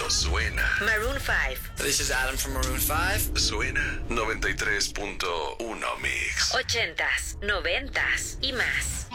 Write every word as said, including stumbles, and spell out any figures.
cuando suena. Maroon five. This is Adam from Maroon five. Suena noventa y tres punto uno Mix. Ochentas, noventas y más.